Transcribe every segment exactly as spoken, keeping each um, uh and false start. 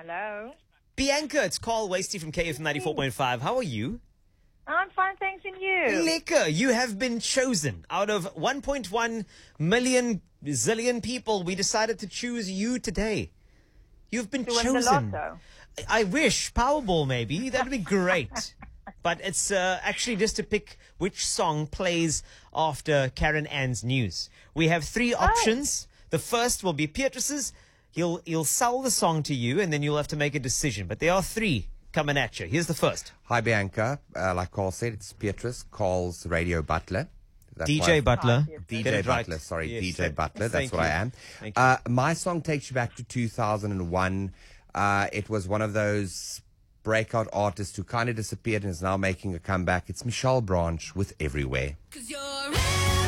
Hello. Bianca, it's Carl Wasty from K F M ninety-four point five. How are you? I'm fine, thanks, and you? Liquor, you have been chosen. Out of one point one million zillion people, we decided to choose you today. You've been To chosen. win the lotto. I I wish. Powerball, maybe. That'd be great. But it's uh, actually just to pick which song plays after Karen Ann's news. We have three options. The first will be Beatrice's. He'll, he'll sell the song to you, and then you'll have to make a decision. But there are three coming at you. Here's the first. Hi, Bianca. Uh, like Carl said, it's Beatrice, Carl's radio butler. That's D why- J Butler. D Get J it right. Butler, sorry, Yes, D J thank- Butler. That's thank what I you. am. Thank you. Uh, my song takes you back to two thousand one. Uh, it was one of those breakout artists who kind of disappeared and is now making a comeback. It's Michelle Branch with Everywhere. Cause you're everywhere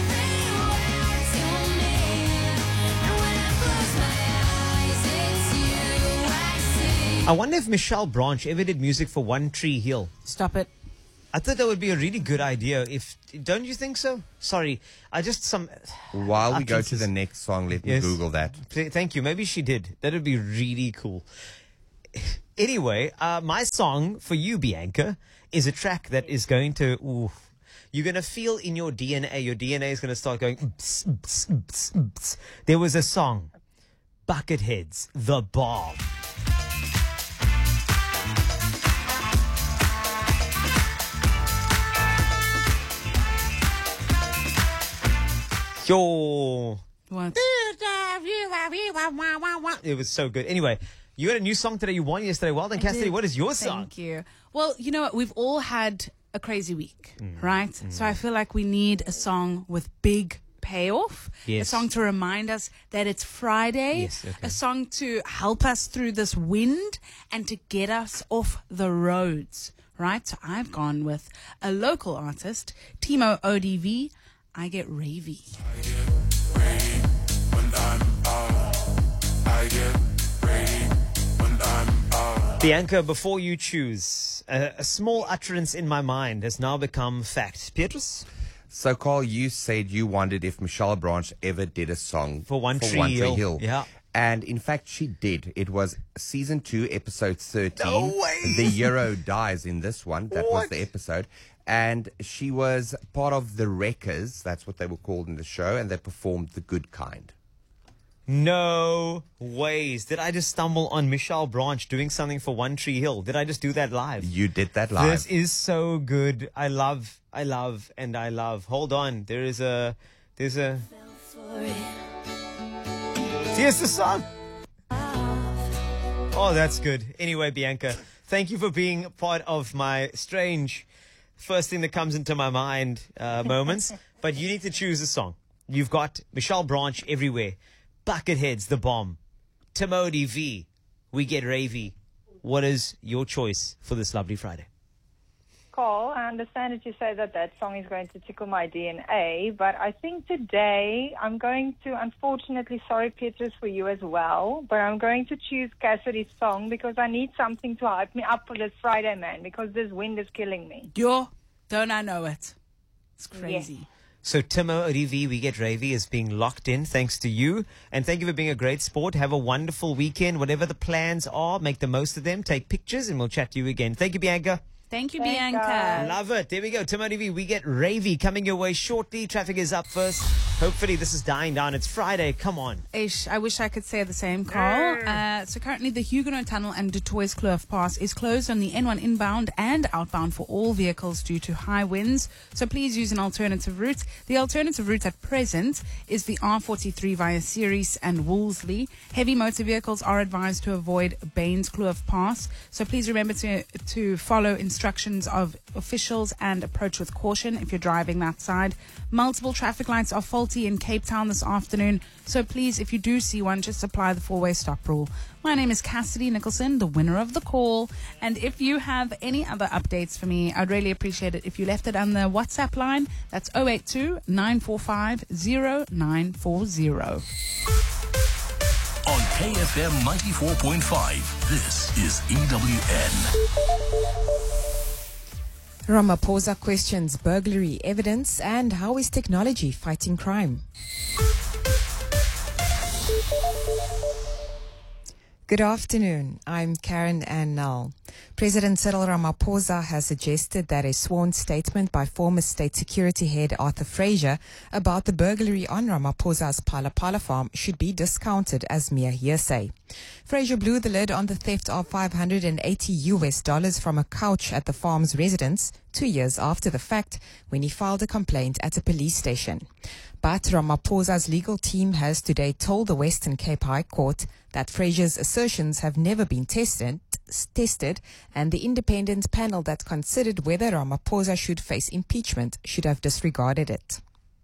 to me. And when I close my eyes, it's you I see. I wonder if Michelle Branch ever did music for One Tree Hill. Stop it. I thought that would be a really good idea. If don't you think so? Sorry, I just some. While we go to utterances. the next song, let me Yes. Google that. Th- Thank you. Maybe she did. That would be really cool. Anyway, uh, my song for you, Bianca, is a track that is going to. Ooh, you're going to feel in your D N A. Your D N A is going to start going. Bzz, bzz, bzz, bzz. There was a song, Bucketheads, The Bomb. Yo. What? It was so good. Anyway, you had a new song today. You won yesterday. Well done, Cassidy. did. What is your song? Thank you. Well, you know what? We've all had a crazy week, Mm. right? So I feel like we need a song with big payoff. Yes. A song to remind us that it's Friday. Yes, okay. A song to help us through this wind and to get us off the roads, right? So I've gone with a local artist, Timo O D V. I Get Ravey. Bianca, before you choose, a, a small utterance in my mind has now become fact. Beatrice? So, Carl, you said you wondered if Michelle Branch ever did a song For One Tree Hill. Yeah. And in fact, she did. It was season two, episode thirteen. No way. The hero dies in this one. That was What? the episode. And she was part of the Wreckers. That's what they were called in the show. And they performed The Good Kind. No ways. Did I just stumble on Michelle Branch doing something for One Tree Hill? Did I just do that live? You did that live. This is so good. I love, I love, and I love. Hold on. There is a, there's a. Here's the song. Oh, that's good. Anyway, Bianca, thank you for being part of my strange first thing that comes into my mind uh, moments. But you need to choose a song. You've got Michelle Branch, Everywhere. Bucketheads, The Bomb. Timoti V, We Get Ravey. What is your choice for this lovely Friday? Carl, I understand that you say that that song is going to tickle my D N A, but I think today I'm going to, unfortunately, sorry, Petrus, for you as well, but I'm going to choose Cassidy's song because I need something to hype me up for this Friday, man, because this wind is killing me. Yo, don't I know it? It's crazy. So Timo Orivi, We Get Ravey is being locked in thanks to you. And thank you for being a great sport. Have a wonderful weekend. Whatever the plans are, make the most of them. Take pictures and we'll chat to you again. Thank you, Bianca. Thank you, Thanks, Bianca. guys. Love it. There we go. Timo Orivi, We Get Ravey coming your way shortly. Traffic is up first. Hopefully this is dying down. It's Friday. Come on. Ish, I wish I could say the same, Carl. Uh, so currently the Huguenot Tunnel and Du Toit's Kloof Pass is closed on the N one inbound and outbound for all vehicles due to high winds. So please use an alternative route. The alternative route at present is the R forty-three via Ceres and Wolseley. Heavy motor vehicles are advised to avoid Baines Kloof Pass. So please remember to to follow instructions of officials and approach with caution if you're driving that side. Multiple traffic lights are faulty in Cape Town this afternoon, so please, if you do see one, just apply the four-way stop rule. My name is Cassidy Nicholson, the winner of the call, and if you have any other updates for me, I'd really appreciate it if you left it on the WhatsApp line. That's zero eight two, nine four five, zero nine four zero. On K F M ninety-four point five, this is E W N. Ramaphosa questions burglary evidence and how is technology fighting crime? Good afternoon. I'm Karen Ann Null. President Cyril Ramaphosa has suggested that a sworn statement by former State Security Head Arthur Fraser about the burglary on Ramaphosa's Phala Phala farm should be discounted as mere hearsay. Fraser blew the lid on the theft of five hundred eighty U S dollars from a couch at the farm's residence two years after the fact when he filed a complaint at a police station. But Ramaphosa's legal team has today told the Western Cape High Court that Fraser's assertions have never been tested, tested, and the independent panel that considered whether Ramaphosa should face impeachment should have disregarded it.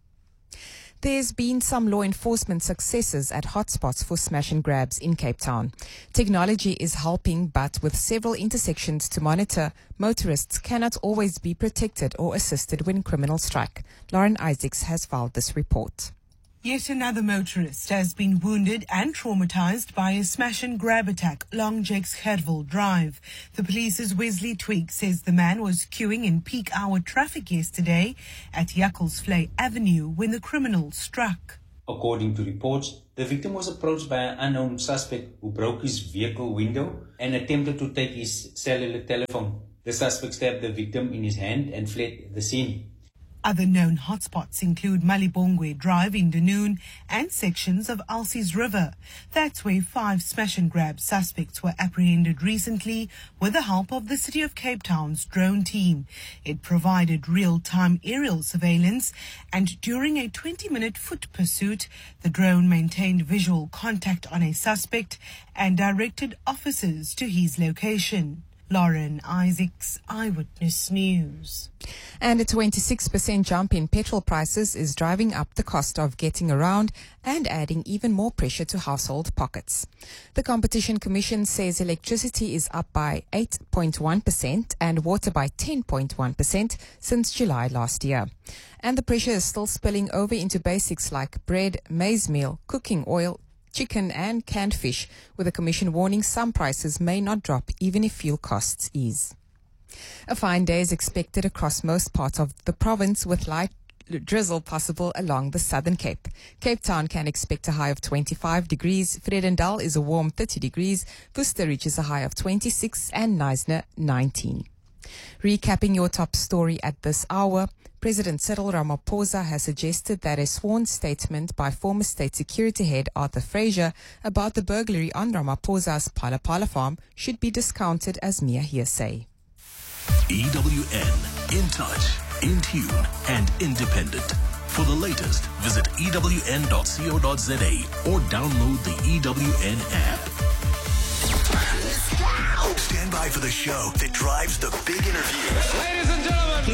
There's been some law enforcement successes at hotspots for smash and grabs in Cape Town. Technology is helping, but with several intersections to monitor, motorists cannot always be protected or assisted when criminals strike. Lauren Isaacs has filed this report. Yet another motorist has been wounded and traumatized by a smash and grab attack along Jakes Gerwel Drive. The police's Wesley Twig says the man was queuing in peak hour traffic yesterday at Jakkelsvlei Avenue when the criminal struck. According to reports, the victim was approached by an unknown suspect who broke his vehicle window and attempted to take his cellular telephone. The suspect stabbed the victim in his hand and fled the scene. Other known hotspots include Malibongwe Drive in Dunoon and sections of Alsies River. That's where five smash and grab suspects were apprehended recently with the help of the City of Cape Town's drone team. It provided real-time aerial surveillance, and during a twenty-minute foot pursuit, the drone maintained visual contact on a suspect and directed officers to his location. Lauren Isaacs, Eyewitness News. And a twenty-six percent jump in petrol prices is driving up the cost of getting around and adding even more pressure to household pockets. The Competition Commission says electricity is up by eight point one percent and water by ten point one percent since July last year. And the pressure is still spilling over into basics like bread, maize meal, cooking oil, chicken and canned fish, with the Commission warning some prices may not drop even if fuel costs ease. A fine day is expected across most parts of the province with light drizzle possible along the Southern Cape. Cape Town can expect a high of twenty-five degrees, Vredendal is a warm thirty degrees, Worcester reaches a high of twenty-six and Knysna nineteen. Recapping your top story at this hour, President Cyril Ramaphosa has suggested that a sworn statement by former State Security Head Arthur Fraser about the burglary on Ramaphosa's Phala Phala farm should be discounted as mere hearsay. E W N, in touch, in tune, and independent. For the latest, visit E W N dot co dot za or download the E W N app. Stand by for the show that drives the big interview.